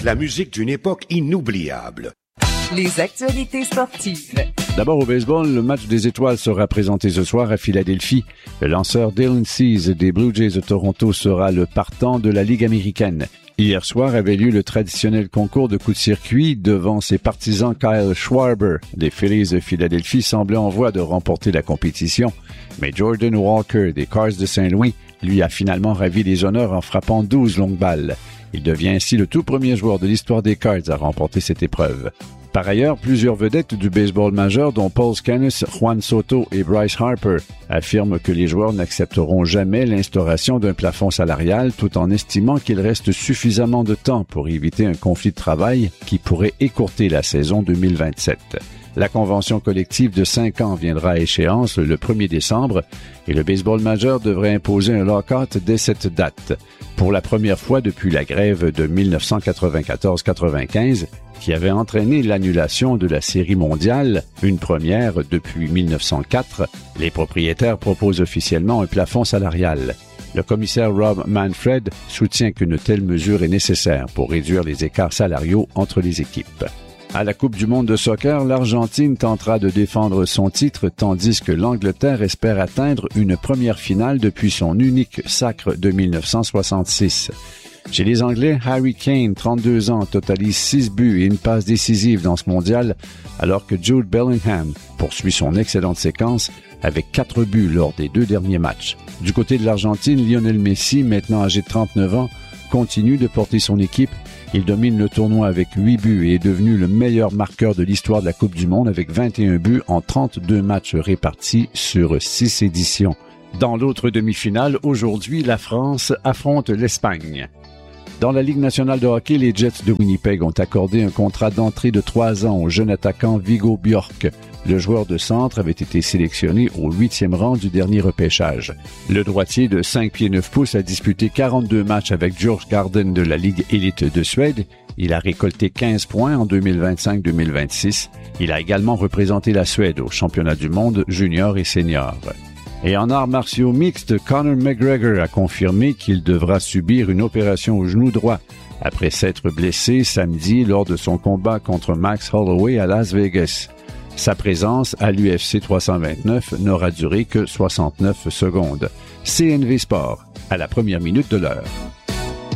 la musique d'une époque inoubliable. Les actualités sportives. D'abord au baseball, le match des étoiles sera présenté ce soir à Philadelphie. Le lanceur Dylan Cease des Blue Jays de Toronto sera le partant de la Ligue américaine. Hier soir avait lieu le traditionnel concours de coups de circuit devant ses partisans. Kyle Schwarber des Phillies de Philadelphie semblait en voie de remporter la compétition, mais Jordan Walker des Cards de Saint-Louis lui a finalement ravi les honneurs en frappant 12 longues balles. Il devient ainsi le tout premier joueur de l'histoire des Cards à remporter cette épreuve. Par ailleurs, plusieurs vedettes du baseball majeur, dont Paul Skenes, Juan Soto et Bryce Harper, affirment que les joueurs n'accepteront jamais l'instauration d'un plafond salarial tout en estimant qu'il reste suffisamment de temps pour éviter un conflit de travail qui pourrait écourter la saison 2027. La convention collective de 5 ans viendra à échéance le 1er décembre et le baseball majeur devrait imposer un lockout dès cette date. Pour la première fois depuis la grève de 1994-95, qui avait entraîné l'annulation de la Série mondiale, une première depuis 1904, les propriétaires proposent officiellement un plafond salarial. Le commissaire Rob Manfred soutient qu'une telle mesure est nécessaire pour réduire les écarts salariaux entre les équipes. À la Coupe du monde de soccer, l'Argentine tentera de défendre son titre tandis que l'Angleterre espère atteindre une première finale depuis son unique sacre de 1966. Chez les Anglais, Harry Kane, 32 ans, totalise 6 buts et une passe décisive dans ce mondial, alors que Jude Bellingham poursuit son excellente séquence avec 4 buts lors des 2 derniers matchs. Du côté de l'Argentine, Lionel Messi, maintenant âgé de 39 ans, continue de porter son équipe. Il domine le tournoi avec 8 buts et est devenu le meilleur marqueur de l'histoire de la Coupe du monde avec 21 buts en 32 matchs répartis sur 6 éditions. Dans l'autre demi-finale, aujourd'hui, la France affronte l'Espagne. Dans la Ligue nationale de hockey, les Jets de Winnipeg ont accordé un contrat d'entrée de 3 ans au jeune attaquant Viggo Bjork. Le joueur de centre avait été sélectionné au 8e rang du dernier repêchage. Le droitier de 5 pieds 9 pouces a disputé 42 matchs avec Djurgården de la Ligue élite de Suède. Il a récolté 15 points en 2025-2026. Il a également représenté la Suède au championnat du monde junior et senior. Et en arts martiaux mixtes, Conor McGregor a confirmé qu'il devra subir une opération au genou droit après s'être blessé samedi lors de son combat contre Max Holloway à Las Vegas. Sa présence à l'UFC 329 n'aura duré que 69 secondes. CNV Sport, à la première minute de l'heure.